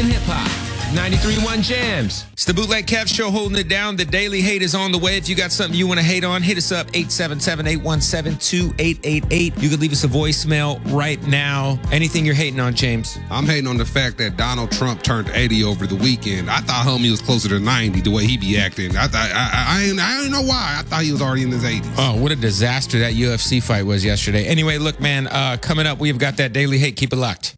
hip hop. 93.1 Jams. It's the Bootleg Kev Show holding it down. The Daily Hate is on the way. If you got something you want to hate on, hit us up, 877-817-2888. You can leave us a voicemail right now. Anything you're hating on, James? I'm hating on the fact that Donald Trump turned 80 over the weekend. I thought homie was closer to 90 the way he be acting. I don't know why. I thought he was already in his 80s. Oh, what a disaster that UFC fight was yesterday. Anyway, look, man, coming up, we've got that Daily Hate. Keep it locked.